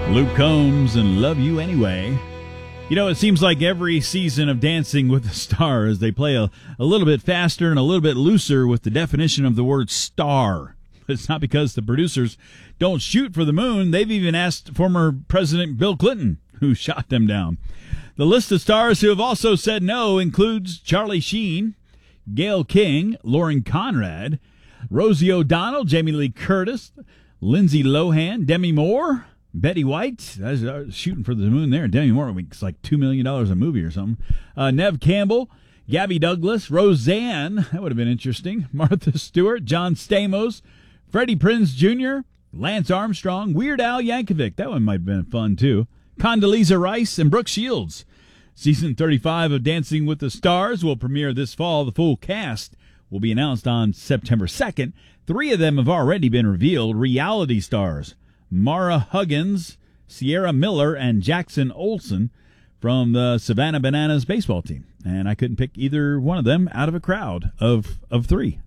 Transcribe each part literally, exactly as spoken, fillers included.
Luke Combs and Love You Anyway. You know, it seems like every season of Dancing with the Stars, they play a, a little bit faster and a little bit looser with the definition of the word star. But it's not because the producers don't shoot for the moon. They've even asked former President Bill Clinton, who shot them down. The list of stars who have also said no includes Charlie Sheen, Gayle King, Lauren Conrad, Rosie O'Donnell, Jamie Lee Curtis, Lindsay Lohan, Demi Moore, Betty White. That's uh, shooting for the moon there. Demi Moore makes like two million dollars a movie or something. Uh, Nev Campbell, Gabby Douglas, Roseanne. That would have been interesting. Martha Stewart, John Stamos, Freddie Prinze Junior, Lance Armstrong, Weird Al Yankovic. That one might have been fun, too. Condoleezza Rice and Brooke Shields. Season thirty-five of Dancing with the Stars will premiere this fall. The full cast will be announced on September second. Three of them have already been revealed. Reality stars Mara Huggins, Sierra Miller, and Jackson Olsen from the Savannah Bananas baseball team. And I couldn't pick either one of them out of a crowd of, of three.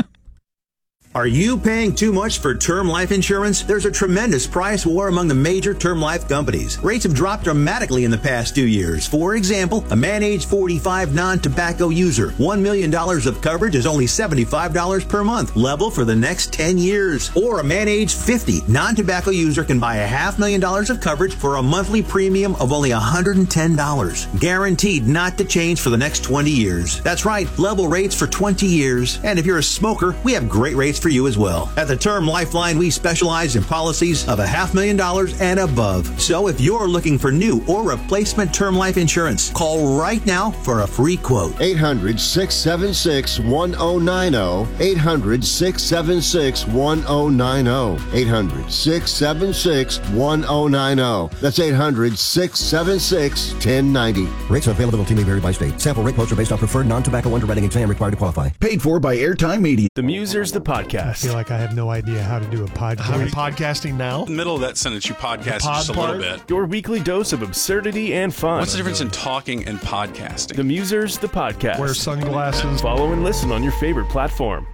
Are you paying too much for term life insurance? There's a tremendous price war among the major term life companies. Rates have dropped dramatically in the past two years. For example, a man age forty-five non-tobacco user, one million dollars of coverage is only seventy-five dollars per month, level for the next ten years. Or a man age fifty non-tobacco user can buy a half million dollars of coverage for a monthly premium of only one hundred ten dollars. Guaranteed not to change for the next twenty years. That's right, level rates for twenty years. And if you're a smoker, we have great rates for you as well. At the Term Lifeline, we specialize in policies of a half million dollars and above. So if you're looking for new or replacement term life insurance, call right now for a free quote. eight hundred, six seven six, one oh nine oh. eight hundred, six seven six, one oh nine oh. eight hundred, six seven six, one oh nine oh. That's eight hundred, six seven six, one oh nine oh. Rates and availability may vary by state. Sample rate quotes are based on preferred non-tobacco underwriting exam required to qualify. Paid for by Airtime Media. The Musers, the podcast. I feel like I have no idea how to do a podcast. Are we podcasting now? In the middle of that sentence, you podcast just a little bit. Your weekly dose of absurdity and fun. What's the difference in talking and podcasting? The Musers, the podcast. Wear sunglasses. Follow and listen on your favorite platform.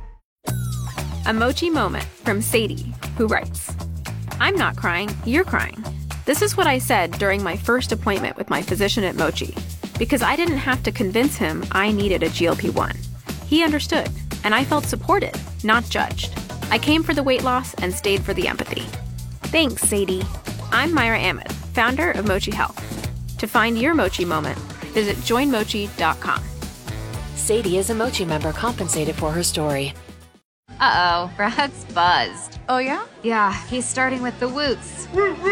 A Mochi moment from Sadie, who writes, I'm not crying, you're crying. This is what I said during my first appointment with my physician at Mochi, because I didn't have to convince him I needed a G L P one. He understood, and I felt supported, not judged. I came for the weight loss and stayed for the empathy. Thanks, Sadie. I'm Myra Ahmed, founder of Mochi Health. To find your Mochi moment, visit join mochi dot com. Sadie is a Mochi member compensated for her story. Uh-oh, Brad's buzzed. Oh, yeah? Yeah, he's starting with the woots.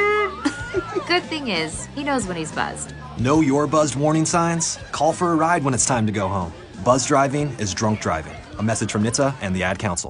Good thing is, he knows when he's buzzed. Know your buzzed warning signs? Call for a ride when it's time to go home. Buzz driving is drunk driving. A message from N H T S A and the Ad Council.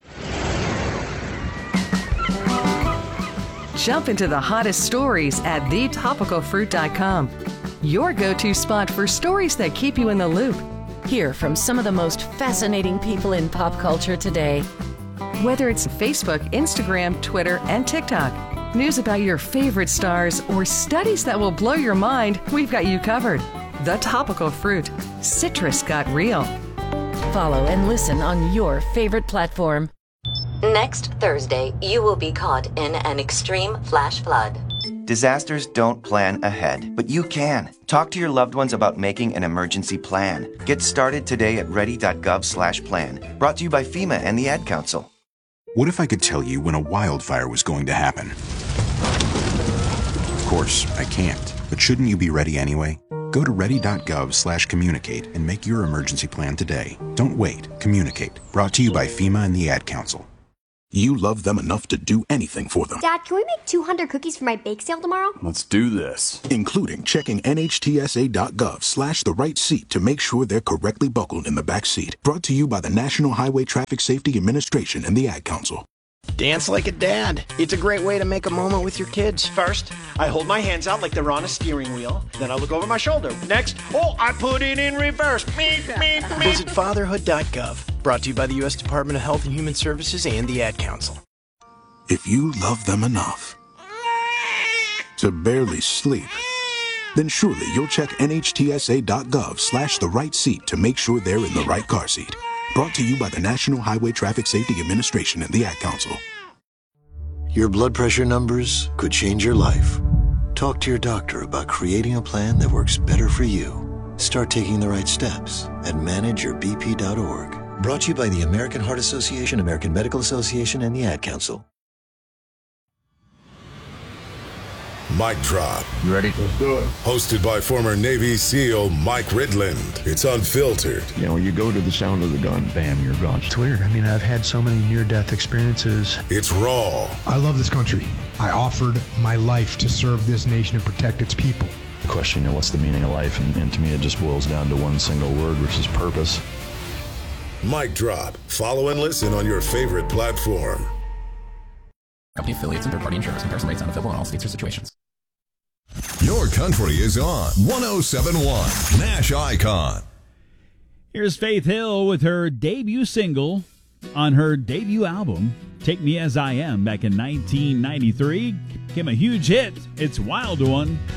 Jump into the hottest stories at the topical fruit dot com. Your go-to spot for stories that keep you in the loop. Hear from some of the most fascinating people in pop culture today. Whether it's Facebook, Instagram, Twitter, and TikTok, news about your favorite stars, or studies that will blow your mind, we've got you covered. The Topical Fruit. Citrus got real. Follow and listen on your favorite platform. Next Thursday, you will be caught in an extreme flash flood. Disasters don't plan ahead, but you can. Talk to your loved ones about making an emergency plan. Get started today at ready dot gov slash plan. Brought to you by FEMA and the Ad Council. What if I could tell you when a wildfire was going to happen? Of course, I can't. But shouldn't you be ready anyway? Go to ready dot gov slash communicate and make your emergency plan today. Don't wait. Communicate. Brought to you by FEMA and the Ad Council. You love them enough to do anything for them. Dad, can we make two hundred cookies for my bake sale tomorrow? Let's do this. Including checking N H T S A dot gov slash the right seat to make sure they're correctly buckled in the back seat. Brought to you by the National Highway Traffic Safety Administration and the Ad Council. Dance like a dad. It's a great way to make a moment with your kids. First, I hold my hands out like they're on a steering wheel. Then I look over my shoulder. Next, oh, I put it in reverse. Meep, meep, meep. Visit fatherhood dot gov. Brought to you by the U S Department of Health and Human Services and the Ad Council. If you love them enough to barely sleep, then surely you'll check N H T S A dot gov slash the right seat to make sure they're in the right car seat. Brought to you by the National Highway Traffic Safety Administration and the Ad Council. Your blood pressure numbers could change your life. Talk to your doctor about creating a plan that works better for you. Start taking the right steps at manage your b p dot org. Brought to you by the American Heart Association, American Medical Association, and the Ad Council. Mic Drop. You ready? Let's do it. Hosted by former Navy SEAL Mike Ridland. It's unfiltered. You know, you go to the sound of the gun, bam, you're gone. It's weird. I mean, I've had so many near-death experiences. It's raw. I love this country. I offered my life to serve this nation and protect its people. The question, you know, what's the meaning of life? And, and to me, it just boils down to one single word, which is purpose. Mic Drop. Follow and listen on your favorite platform. Company affiliates and third-party insurers. Comparison rates not available in all states or situations. Your country is on one oh seven point one Nash Icon. Here's Faith Hill with her debut single on her debut album, Take Me As I Am, back in nineteen ninety-three. Became a huge hit. It's Wild One.